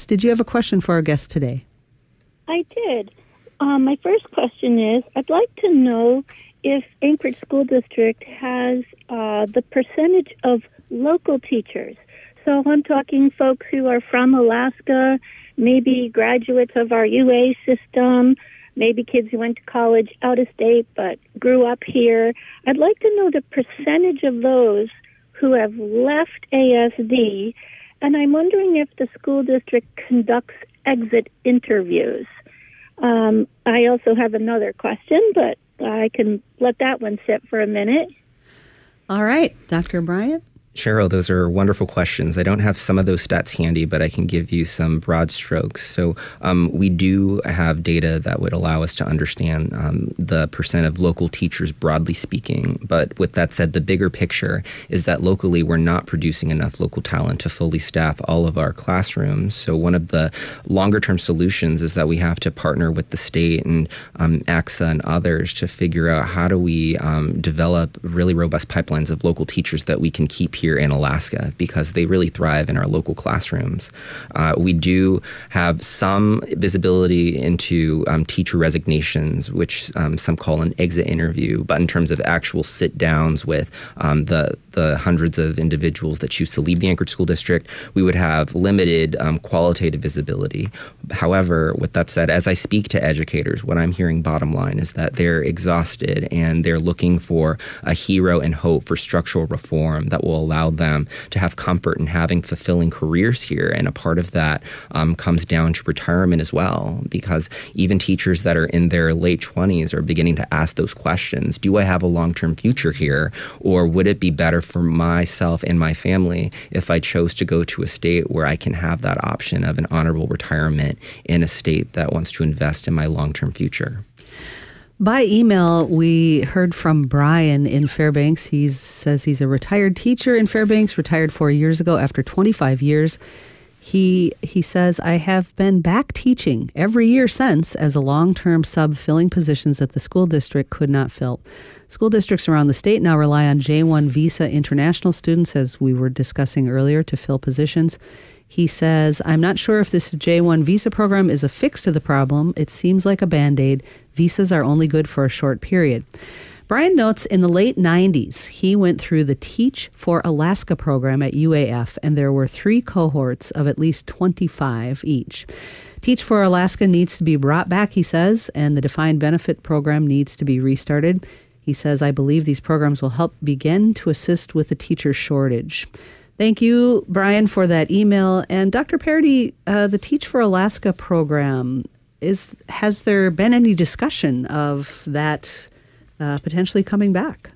Did you have a question for our guest today? I did. My first question is, I'd like to know if Anchorage School District has the percentage of local teachers. So I'm talking folks who are from Alaska, maybe graduates of our UA system, maybe kids who went to college out of state but grew up here. I'd like to know the percentage of those who have left ASD, and I'm wondering if the school district conducts exit interviews. I also have another question, but I can let that one sit for a minute. All right, Dr. Bryant. Cheryl, those are wonderful questions. I don't have some of those stats handy, but I can give you some broad strokes. So we do have data that would allow us to understand the percent of local teachers, broadly speaking. But with that said, the bigger picture is that locally we're not producing enough local talent to fully staff all of our classrooms. So one of the longer term solutions is that we have to partner with the state and AXA and others to figure out how do we develop really robust pipelines of local teachers that we can keep here in Alaska, because they really thrive in our local classrooms. We do have some visibility into teacher resignations, which some call an exit interview, but in terms of actual sit downs with the hundreds of individuals that choose to leave the Anchorage School District, we would have limited qualitative visibility. However, with that said, as I speak to educators, what I'm hearing bottom line is that they're exhausted and they're looking for a hero and hope for structural reform that will allow them to have comfort in having fulfilling careers here. And a part of that comes down to retirement as well, because even teachers that are in their late 20s are beginning to ask those questions. Do I have a long-term future here? Or would it be better for myself and my family if I chose to go to a state where I can have that option of an honorable retirement in a state that wants to invest in my long-term future? By email, we heard from Brian in Fairbanks. He says he's a retired teacher in Fairbanks, retired 4 years ago after 25 years. He says, I have been back teaching every year since as a long-term sub filling positions that the school district could not fill. School districts around the state now rely on J-1 visa international students, as we were discussing earlier, to fill positions. He says, I'm not sure if this J-1 visa program is a fix to the problem. It seems like a Band-Aid. Visas are only good for a short period. Brian notes in the late 90s, he went through the Teach for Alaska program at UAF, and there were 3 cohorts of at least 25 each. Teach for Alaska needs to be brought back, he says, and the defined benefit program needs to be restarted. He says, I believe these programs will help begin to assist with the teacher shortage. Thank you, Brian, for that email. And Dr. Parody, the Teach for Alaska program, has there been any discussion of that potentially coming back?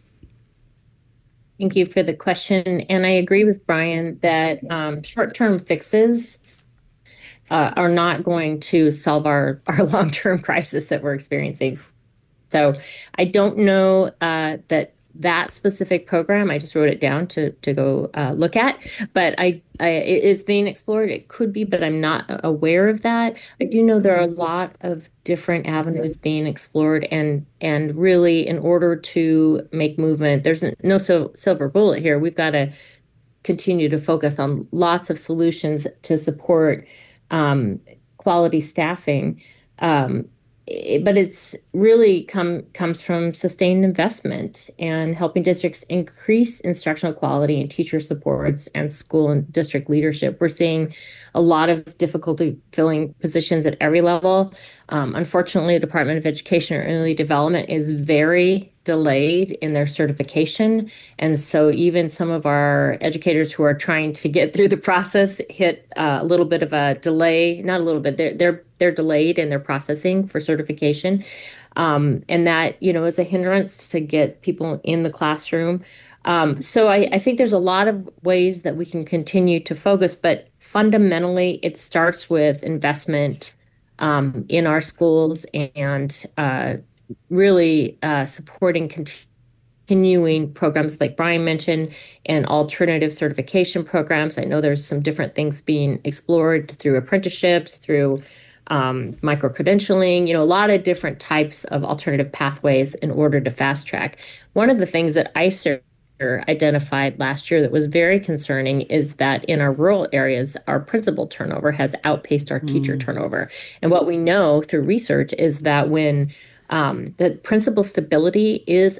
Thank you for the question. And I agree with Brian that short-term fixes are not going to solve our long-term crisis that we're experiencing. So I don't know that specific program. I just wrote it down to go look at, but it is being explored. It could be, but I'm not aware of that. I do know there are a lot of different avenues being explored, and really, in order to make movement, there's no silver bullet here. We've got to continue to focus on lots of solutions to support quality staffing. But it's really comes from sustained investment and helping districts increase instructional quality and teacher supports and school and district leadership. We're seeing a lot of difficulty filling positions at every level. Unfortunately, the Department of Education or Early Development is very delayed in their certification. And so even some of our educators who are trying to get through the process hit a little bit of a delay, not a little bit, they're delayed in their processing for certification. And that, is a hindrance to get people in the classroom. So I think there's a lot of ways that we can continue to focus, but fundamentally it starts with investment in our schools and really supporting continuing programs like Brian mentioned and alternative certification programs. I know there's some different things being explored through apprenticeships, through micro-credentialing, a lot of different types of alternative pathways in order to fast track. One of the things that I identified last year that was very concerning is that in our rural areas, our principal turnover has outpaced our teacher turnover. And what we know through research is that when the principal stability is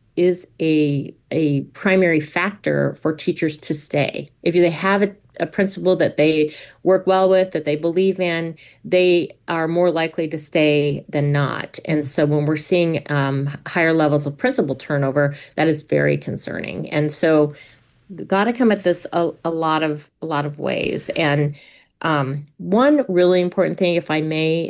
a primary factor for teachers to stay. If they have a principal that they work well with, that they believe in, they are more likely to stay than not. And so when we're seeing higher levels of principal turnover, that is very concerning. And so got to come at this a lot of ways. And one really important thing, if I may,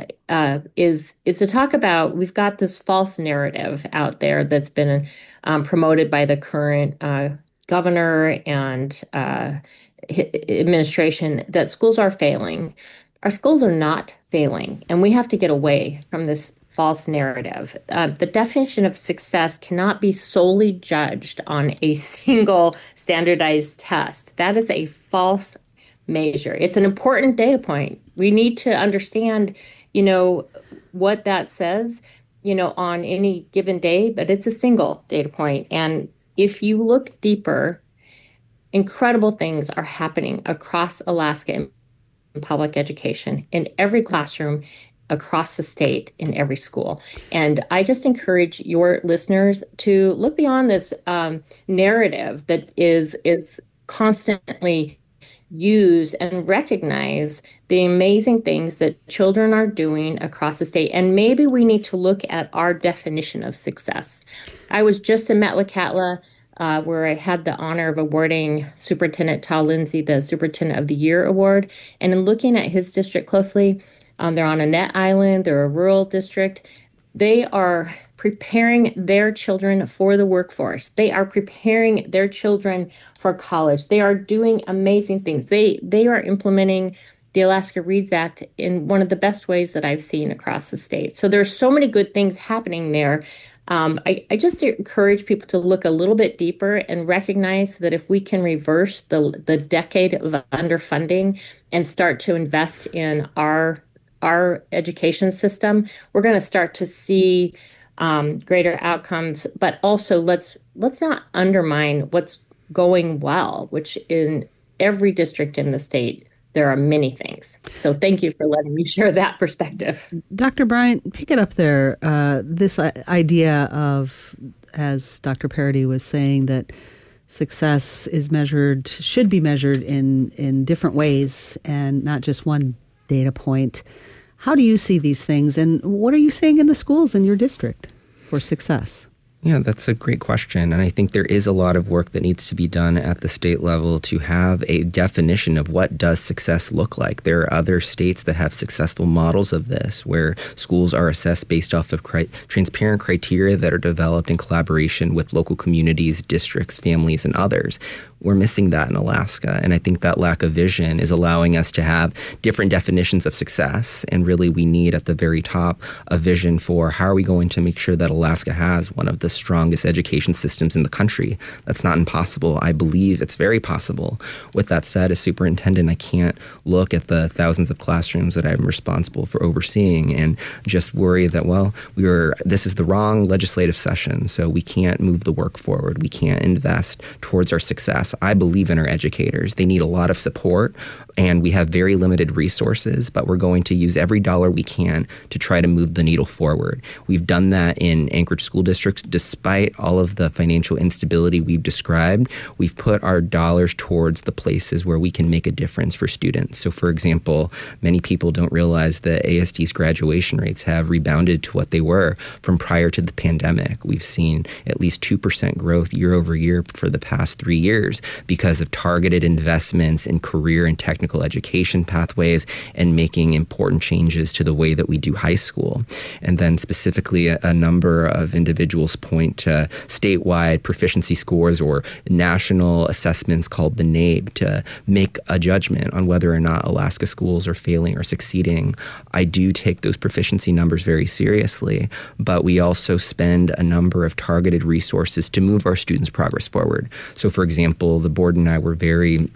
is to talk about, we've got this false narrative out there that's been promoted by the current governor and administration that schools are failing. Our schools are not failing, and we have to get away from this false narrative. The definition of success cannot be solely judged on a single standardized test. That is a false measure. It's an important data point. We need to understand, what that says, on any given day, but it's a single data point. And if you look deeper, incredible things are happening across Alaska in public education, in every classroom, across the state, in every school. And I just encourage your listeners to look beyond this narrative that is constantly used and recognize the amazing things that children are doing across the state. And maybe we need to look at our definition of success. I was just in Metlakatla, where I had the honor of awarding Superintendent Tal Lindsay the Superintendent of the Year award. And in looking at his district closely, they're on a net island, they're a rural district. They are preparing their children for the workforce. They are preparing their children for college. They are doing amazing things. They are implementing the Alaska Reads Act in one of the best ways that I've seen across the state. So there's so many good things happening there. I just encourage people to look a little bit deeper and recognize that if we can reverse the decade of underfunding and start to invest in our education system, we're going to start to see greater outcomes. But also, let's not undermine what's going well, which in every district in the state, there are many things. So thank you for letting me share that perspective. Dr. Bryant, pick it up there. This idea of, as Dr. Parady was saying, that success should be measured in different ways and not just one data point. How do you see these things, and what are you seeing in the schools in your district for success? Yeah, that's a great question. And I think there is a lot of work that needs to be done at the state level to have a definition of what does success look like. There are other states that have successful models of this, where schools are assessed based off of transparent criteria that are developed in collaboration with local communities, districts, families, and others. We're missing that in Alaska. And I think that lack of vision is allowing us to have different definitions of success. And really, we need at the very top a vision for how are we going to make sure that Alaska has one of the strongest education systems in the country. That's not impossible. I believe it's very possible. With that said, as superintendent, I can't look at the thousands of classrooms that I'm responsible for overseeing and just worry that, this is the wrong legislative session, so we can't move the work forward. We can't invest towards our success. I believe in our educators. They need a lot of support, and we have very limited resources, but we're going to use every dollar we can to try to move the needle forward. We've done that in Anchorage school districts. Despite all of the financial instability we've described, we've put our dollars towards the places where we can make a difference for students. So, for example, many people don't realize that ASD's graduation rates have rebounded to what they were from prior to the pandemic. We've seen at least 2% growth year over year for the past 3 years because of targeted investments in career and technical education pathways and making important changes to the way that we do high school. And then specifically, a number of individuals point to statewide proficiency scores or national assessments called the NAEB to make a judgment on whether or not Alaska schools are failing or succeeding. I do take those proficiency numbers very seriously, but we also spend a number of targeted resources to move our students' progress forward. So, for example, the board and I were very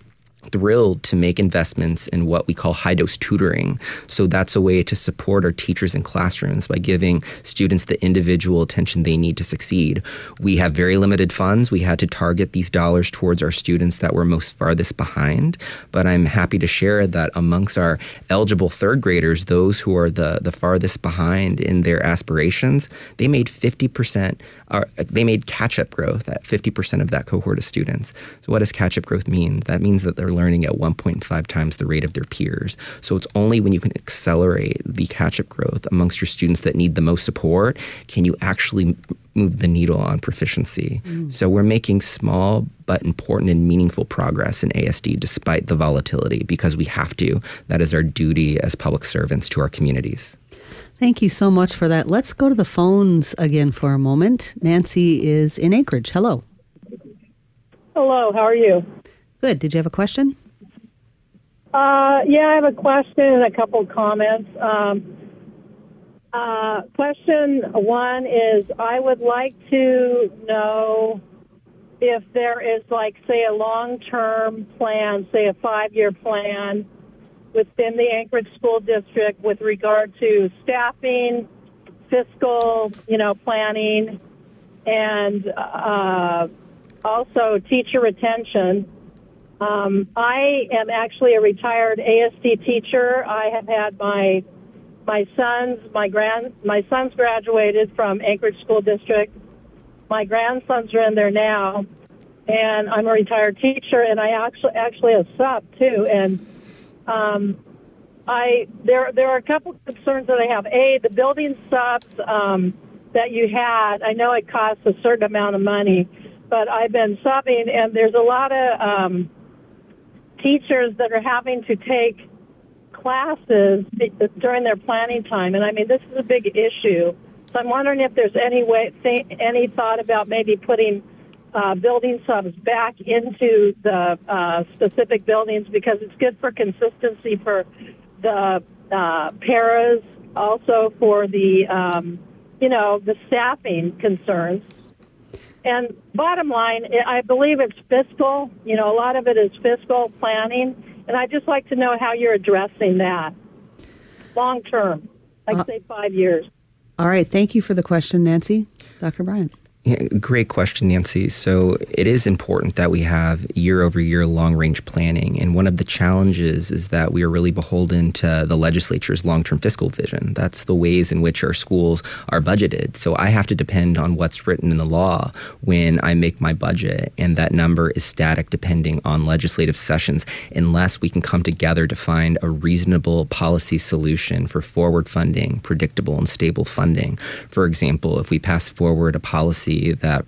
thrilled to make investments in what we call high-dose tutoring. So that's a way to support our teachers in classrooms by giving students the individual attention they need to succeed. We have very limited funds. We had to target these dollars towards our students that were most farthest behind. But I'm happy to share that amongst our eligible third graders, those who are the farthest behind in their aspirations, they made 50%, they made catch-up growth at 50% of that cohort of students. So what does catch-up growth mean? That means that they're learning at 1.5 times the rate of their peers. So it's only when you can accelerate the catch-up growth amongst your students that need the most support can you actually move the needle on proficiency. So we're making small but important and meaningful progress in ASD despite the volatility, because we have to. That is our duty as public servants to our communities. Thank you so much for that. Let's go to the phones again for a moment. Nancy is in Anchorage. Hello. Hello, how are you? Good. Did you have a question? Yeah, I have a question and a couple of comments. Question one is, I would like to know if there is, like, say, a long-term plan, say a 5-year plan within the Anchorage School District with regard to staffing, fiscal, planning, and also teacher retention. I am actually a retired ASD teacher. I have had my sons graduated from Anchorage School District. My grandsons are in there now, and I'm a retired teacher, and I actually a sub too. And there are a couple of concerns that I have. A, the building subs that you had, I know it costs a certain amount of money, but I've been subbing, and there's a lot of teachers that are having to take classes during their planning time. And I mean, this is a big issue. So I'm wondering if there's any thought about maybe putting building subs back into the specific buildings, because it's good for consistency for the paras, also for the, the staffing concerns. And bottom line, I believe it's fiscal. A lot of it is fiscal planning. And I'd just like to know how you're addressing that long term, like say 5 years. All right. Thank you for the question, Nancy. Dr. Bryant. Yeah, great question, Nancy. So it is important that we have year-over-year long-range planning. And one of the challenges is that we are really beholden to the legislature's long-term fiscal vision. That's the ways in which our schools are budgeted. So I have to depend on what's written in the law when I make my budget. And that number is static depending on legislative sessions, unless we can come together to find a reasonable policy solution for forward funding, predictable and stable funding. For example, if we pass forward a policy that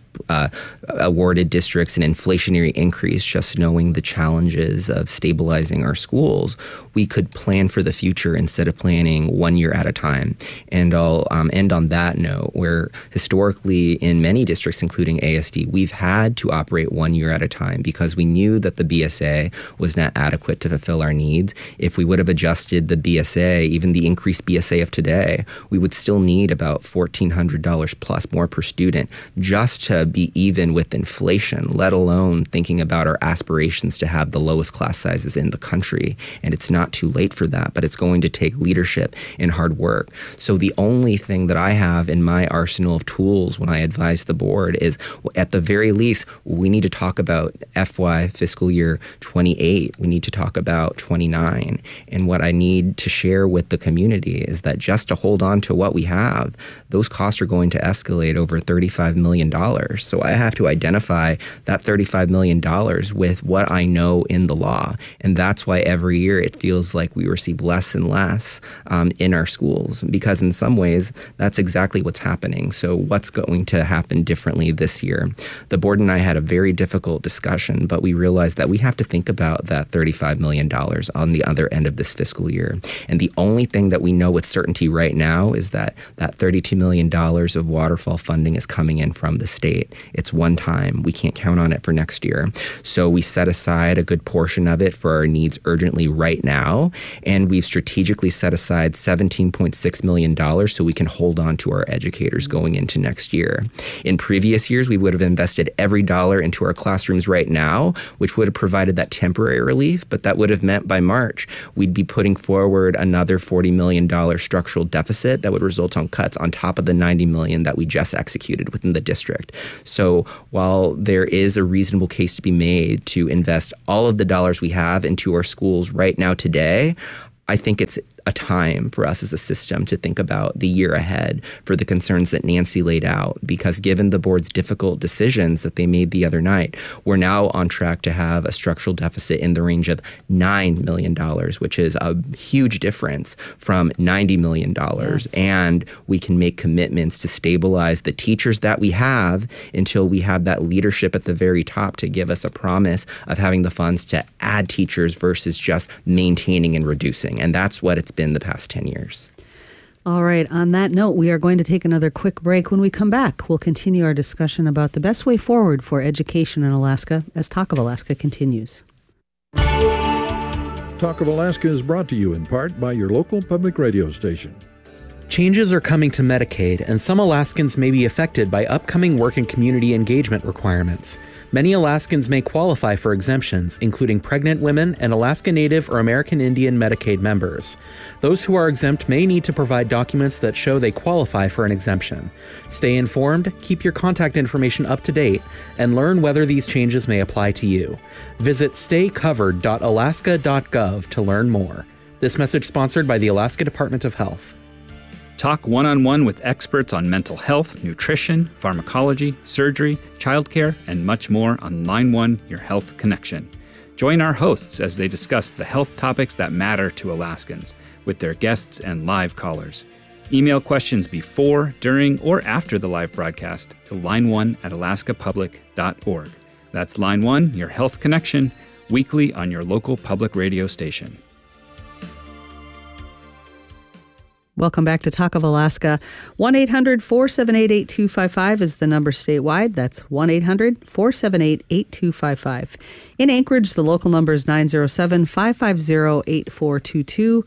awarded districts an inflationary increase, just knowing the challenges of stabilizing our schools, we could plan for the future instead of planning 1 year at a time. And I'll end on that note, where historically in many districts, including ASD, we've had to operate 1 year at a time because we knew that the BSA was not adequate to fulfill our needs. If we would have adjusted the BSA, even the increased BSA of today, we would still need about $1,400 plus more per student just to be even with inflation, let alone thinking about our aspirations to have the lowest class sizes in the country. And it's not too late for that, but it's going to take leadership and hard work. So the only thing that I have in my arsenal of tools when I advise the board is, at the very least, we need to talk about FY fiscal year 28. We need to talk about 29. And what I need to share with the community is that just to hold on to what we have, those costs are going to escalate over $35 million. So I have to identify that $35 million with what I know in the law. And that's why every year it feels like we receive less and less in our schools, because in some ways that's exactly what's happening. So what's going to happen differently this year? The board and I had a very difficult discussion, but we realized that we have to think about that $35 million on the other end of this fiscal year. And the only thing that we know with certainty right now is that that $32 million of waterfall funding is coming in from the state. It's one time. We can't count on it for next year. So we set aside a good portion of it for our needs urgently right now, and we've strategically set aside $17.6 million so we can hold on to our educators going into next year. In previous years, we would have invested every dollar into our classrooms right now, which would have provided that temporary relief, but that would have meant by March, we'd be putting forward another $40 million structural deficit that would result on cuts on top of the $90 million that we just executed within the district. So while there is a reasonable case to be made to invest all of the dollars we have into our schools right now today, I think it's a time for us as a system to think about the year ahead for the concerns that Nancy laid out, because given the board's difficult decisions that they made the other night, we're now on track to have a structural deficit in the range of $9 million, which is a huge difference from $90 million. Yes. And we can make commitments to stabilize the teachers that we have until we have that leadership at the very top to give us a promise of having the funds to add teachers versus just maintaining and reducing. And that's what it's been the past 10 years. All right. On that note, we are going to take another quick break. When we come back, we'll continue our discussion about the best way forward for education in Alaska as Talk of Alaska continues. Talk of Alaska is brought to you in part by your local public radio station. Changes are coming to Medicaid, and some Alaskans may be affected by upcoming work and community engagement requirements. Many Alaskans may qualify for exemptions, including pregnant women and Alaska Native or American Indian Medicaid members. Those who are exempt may need to provide documents that show they qualify for an exemption. Stay informed, keep your contact information up to date, and learn whether these changes may apply to you. Visit staycovered.alaska.gov to learn more. This message sponsored by the Alaska Department of Health. Talk one-on-one with experts on mental health, nutrition, pharmacology, surgery, childcare, and much more on Line 1, Your Health Connection. Join our hosts as they discuss the health topics that matter to Alaskans with their guests and live callers. Email questions before, during, or after the live broadcast to line1@alaskapublic.org. That's Line 1, Your Health Connection, weekly on your local public radio station. Welcome back to Talk of Alaska. 1-800-478-8255 is the number statewide. That's 1-800-478-8255. In Anchorage, the local number is 907-550-8422.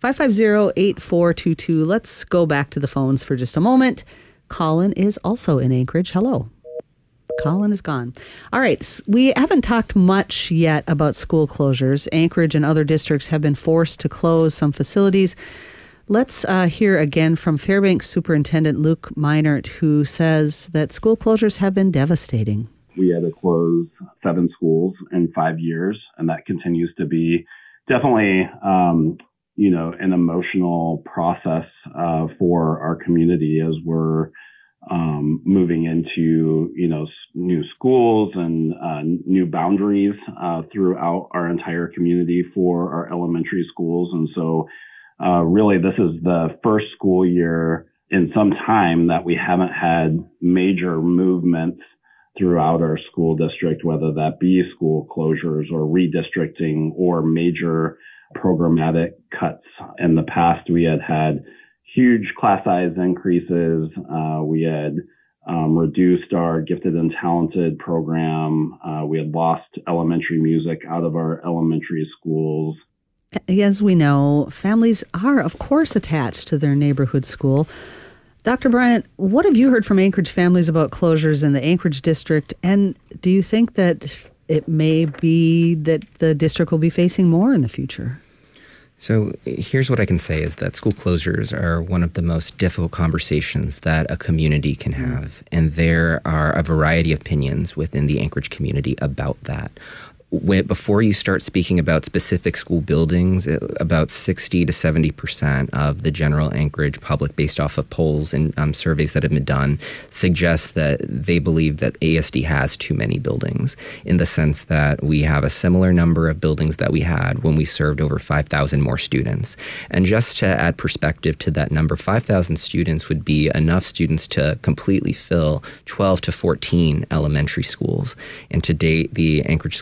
550-8422. Let's go back to the phones for just a moment. Colin is also in Anchorage. Hello. Colin is gone. All right. We haven't talked much yet about school closures. Anchorage and other districts have been forced to close some facilities. Let's hear again from Fairbanks Superintendent Luke Meinert, who says that school closures have been devastating. We had to close 7 schools in 5 years, and that continues to be definitely, an emotional process for our community as we're moving into, new schools and new boundaries throughout our entire community for our elementary schools. And so really, this is the first school year in some time that we haven't had major movements throughout our school district, whether that be school closures or redistricting or major programmatic cuts. In the past, we had huge class size increases. We had reduced our gifted and talented program. We had lost elementary music out of our elementary schools. As we know, families are, of course, attached to their neighborhood school. Dr. Bryant, what have you heard from Anchorage families about closures in the Anchorage district? And do you think that it may be that the district will be facing more in the future? So here's what I can say is that school closures are one of the most difficult conversations that a community can have. And there are a variety of opinions within the Anchorage community about that. Before you start speaking about specific school buildings, about 60 to 70% of the general Anchorage public, based off of polls and surveys that have been done, suggests that they believe that ASD has too many buildings, in the sense that we have a similar number of buildings that we had when we served over 5,000 more students. And just to add perspective to that number, 5,000 students would be enough students to completely fill 12 to 14 elementary schools. And to date, the Anchorage School District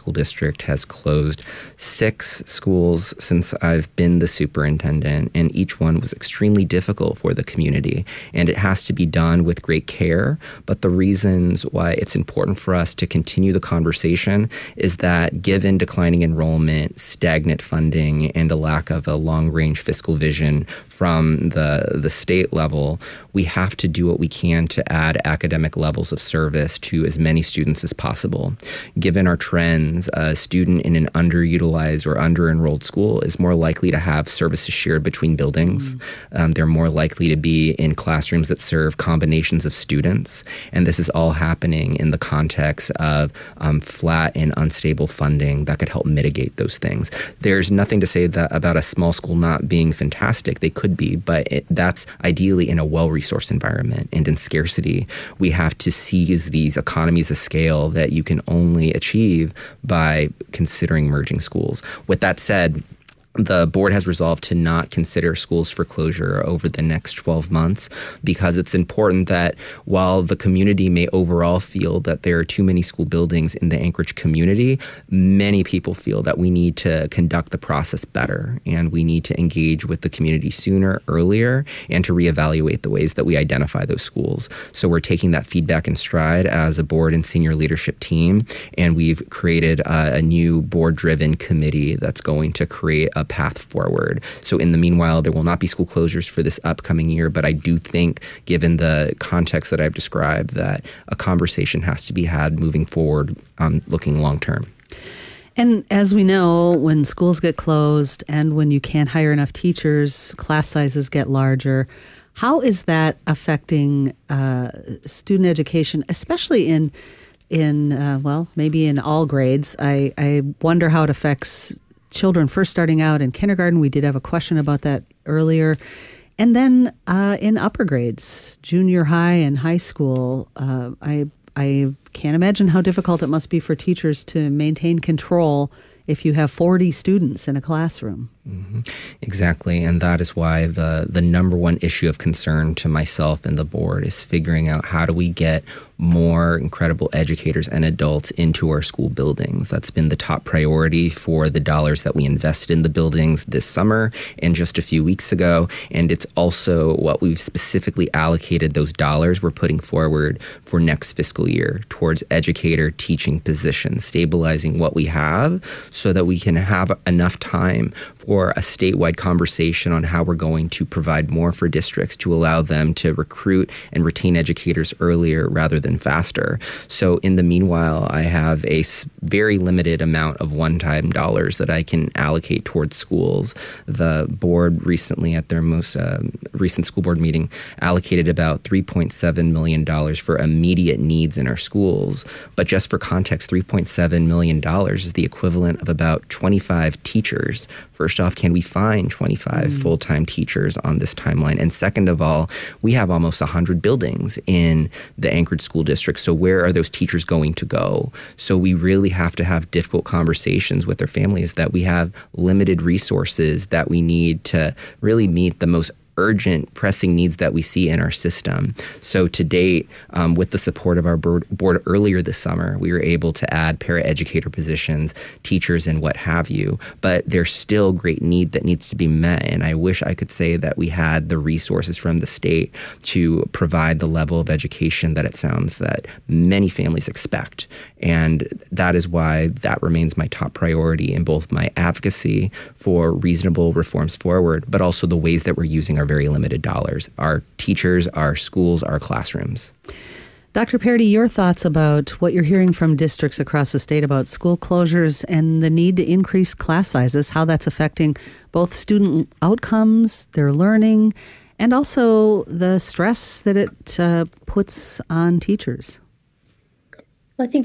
district has closed 6 schools since I've been the superintendent, and each one was extremely difficult for the community. And it has to be done with great care. But the reasons why it's important for us to continue the conversation is that given declining enrollment, stagnant funding, and a lack of a long-range fiscal vision from the state level, we have to do what we can to add academic levels of service to as many students as possible. Given our trends, a student in an underutilized or under-enrolled school is more likely to have services shared between buildings. They're more likely to be in classrooms that serve combinations of students. And this is all happening in the context of flat and unstable funding that could help mitigate those things. There's nothing to say that about a small school not being fantastic. They could be, but that's ideally in a well-resourced environment. And in scarcity, we have to seize these economies of scale that you can only achieve by considering merging schools. With that said, the board has resolved to not consider schools for closure over the next 12 months because it's important that while the community may overall feel that there are too many school buildings in the Anchorage community, many people feel that we need to conduct the process better and we need to engage with the community sooner, earlier, and to reevaluate the ways that we identify those schools. So we're taking that feedback in stride as a board and senior leadership team, and we've created a new board-driven committee that's going to create a path forward. So in the meanwhile, there will not be school closures for this upcoming year, but I do think, given the context that I've described, that a conversation has to be had moving forward, looking long term. And as we know, when schools get closed and when you can't hire enough teachers, class sizes get larger. How is that affecting student education, especially in maybe in all grades? I wonder how it affects children first starting out in kindergarten. We did have a question about that earlier. And then in upper grades, junior high and high school, I can't imagine how difficult it must be for teachers to maintain control if you have 40 students in a classroom. Mm-hmm. Exactly. And that is why the number one issue of concern to myself and the board is figuring out how do we get more incredible educators and adults into our school buildings. That's been the top priority for the dollars that we invested in the buildings this summer and just a few weeks ago. And it's also what we've specifically allocated those dollars we're putting forward for next fiscal year towards educator teaching positions, stabilizing what we have so that we can have enough time for a statewide conversation on how we're going to provide more for districts to allow them to recruit and retain educators earlier rather than faster. So in the meanwhile, I have a very limited amount of one-time dollars that I can allocate towards schools. The board recently, at their most recent school board meeting, allocated about $3.7 million for immediate needs in our schools. But just for context, $3.7 million is the equivalent of about 25 teachers. First off, can we find 25 full-time teachers on this timeline? And second of all, we have almost 100 buildings in the Anchorage School District. So where are those teachers going to go? So we really have to have difficult conversations with their families that we have limited resources that we need to really meet the most urgent, pressing needs that we see in our system. So to date, with the support of our board earlier this summer, we were able to add paraeducator positions, teachers, and what have you. But there's still great need that needs to be met. And I wish I could say that we had the resources from the state to provide the level of education that it sounds that many families expect. And that is why that remains my top priority in both my advocacy for reasonable reforms forward, but also the ways that we're using our very limited dollars, our teachers, our schools, our classrooms. Dr. Paradis, your thoughts about what you're hearing from districts across the state about school closures and the need to increase class sizes, how that's affecting both student outcomes, their learning, and also the stress that it puts on teachers? Well, I think,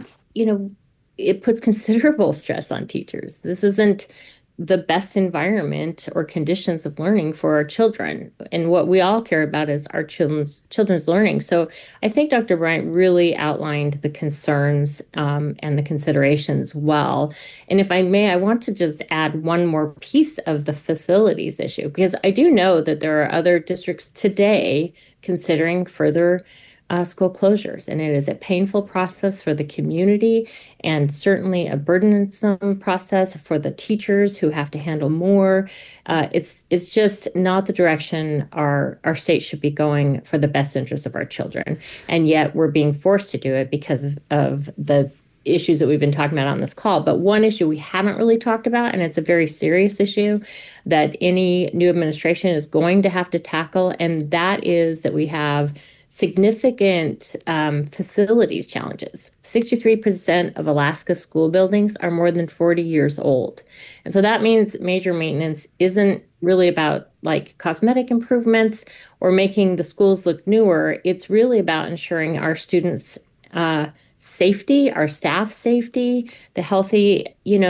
it puts considerable stress on teachers. This isn't the best environment or conditions of learning for our children. And what we all care about is our children's learning. So I think Dr. Bryant really outlined the concerns and the considerations well. And if I may, I want to just add one more piece of the facilities issue, because I do know that there are other districts today considering further school closures. And it is a painful process for the community and certainly a burdensome process for the teachers who have to handle more. It's just not the direction our state should be going for the best interests of our children. And yet we're being forced to do it because of the issues that we've been talking about on this call. But one issue we haven't really talked about, and it's a very serious issue that any new administration is going to have to tackle, and that is that we have significant facilities challenges. 63% of Alaska's school buildings are more than 40 years old. And so that means major maintenance isn't really about like cosmetic improvements or making the schools look newer. It's really about ensuring our students' safety, our staff safety, the healthy,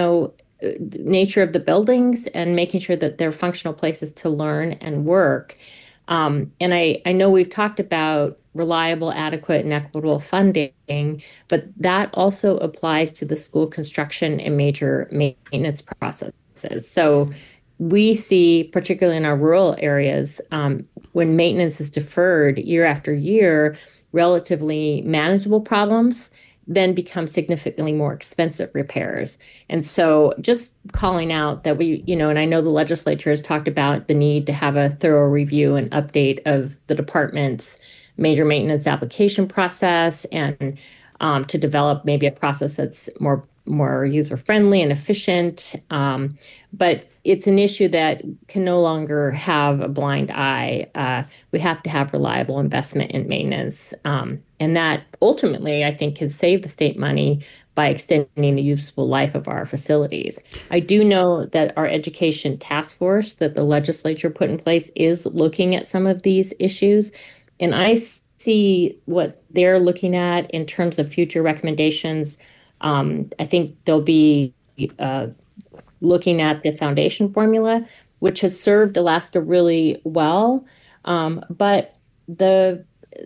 nature of the buildings, and making sure that they're functional places to learn and work. And I know we've talked about reliable, adequate, and equitable funding, but that also applies to the school construction and major maintenance processes. So we see, particularly in our rural areas, when maintenance is deferred year after year, relatively manageable problems then become significantly more expensive repairs. And so just calling out that we, and I know the legislature has talked about the need to have a thorough review and update of the department's major maintenance application process and to develop maybe a process that's more user-friendly and efficient. But it's an issue that can no longer have a blind eye. We have to have reliable investment in maintenance. And that ultimately, I think, can save the state money by extending the useful life of our facilities. I do know that our education task force that the legislature put in place is looking at some of these issues. And I see what they're looking at in terms of future recommendations. I think they'll be looking at the foundation formula, which has served Alaska really well. But the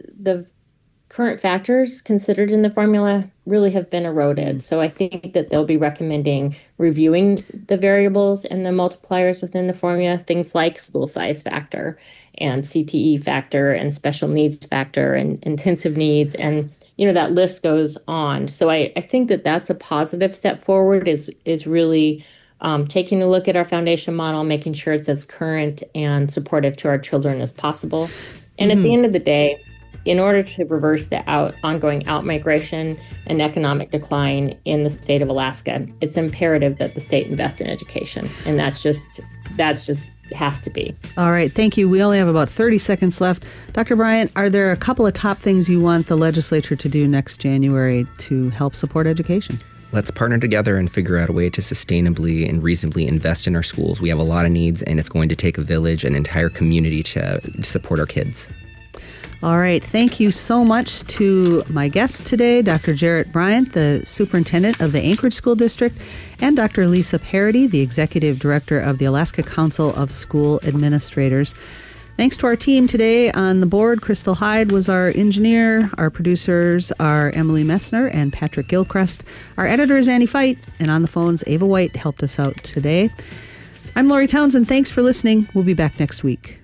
current factors considered in the formula really have been eroded. So I think that they'll be recommending reviewing the variables and the multipliers within the formula, things like school size factor and CTE factor and special needs factor and intensive needs. And that list goes on. So I think that that's a positive step forward is really taking a look at our foundation model, making sure it's as current and supportive to our children as possible. And at the end of the day, in order to reverse the ongoing outmigration and economic decline in the state of Alaska, it's imperative that the state invest in education. And that's just has to be. All right. Thank you. We only have about 30 seconds left. Dr. Bryant, are there a couple of top things you want the legislature to do next January to help support education? Let's partner together and figure out a way to sustainably and reasonably invest in our schools. We have a lot of needs, and it's going to take a village, an entire community to support our kids. All right. Thank you so much to my guests today, Dr. Jarrett Bryant, the superintendent of the Anchorage School District, and Dr. Lisa Parody, the executive director of the Alaska Council of School Administrators. Thanks to our team today on the board. Crystal Hyde was our engineer. Our producers are Emily Messner and Patrick Gilchrist. Our editor is Annie Feit, and on the phones, Ava White helped us out today. I'm Lori Townsend. Thanks for listening. We'll be back next week.